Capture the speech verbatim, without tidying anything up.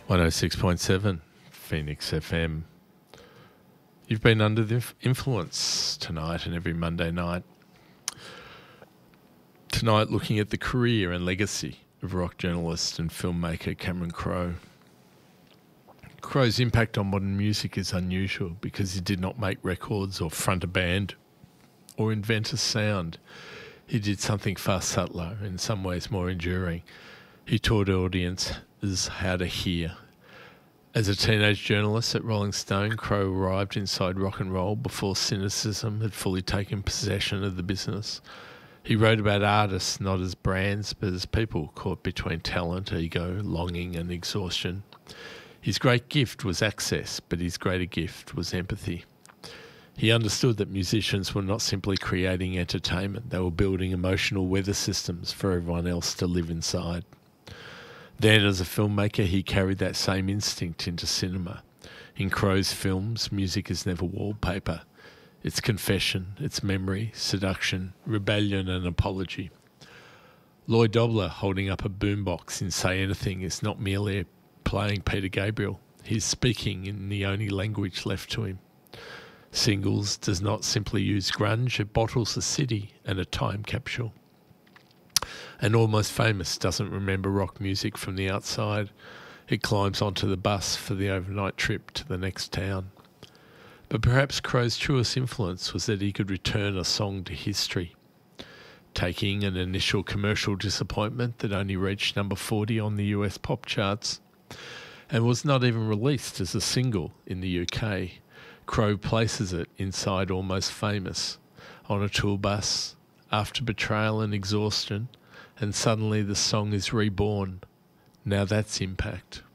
one oh six point seven Phoenix F M. You've been under the influence tonight and every Monday night. Tonight looking at the career and legacy of rock journalist and filmmaker Cameron Crowe. Crowe's impact on modern music is unusual because he did not make records or front a band or invent a sound. He did something far subtler, in some ways more enduring. He taught audiences how to hear. As a teenage journalist at Rolling Stone, Crowe arrived inside rock and roll before cynicism had fully taken possession of the business. He wrote about artists not as brands, but as people caught between talent, ego, longing and exhaustion. His great gift was access, but his greater gift was empathy. He understood that musicians were not simply creating entertainment, they were building emotional weather systems for everyone else to live inside. Then, as a filmmaker, he carried that same instinct into cinema. In Crowe's films, music is never wallpaper. It's confession, it's memory, seduction, rebellion and apology. Lloyd Dobler holding up a boombox in Say Anything is not merely playing Peter Gabriel. He's speaking in the only language left to him. Singles does not simply use grunge, it bottles a city and a time capsule. And Almost Famous doesn't remember rock music from the outside. It climbs onto the bus for the overnight trip to the next town. But perhaps Crowe's truest influence was that he could return a song to history, taking an initial commercial disappointment that only reached number forty on the U S pop charts and was not even released as a single in the U K. Crowe places it inside Almost Famous, on a tour bus, after betrayal and exhaustion, and suddenly the song is reborn. Now that's impact.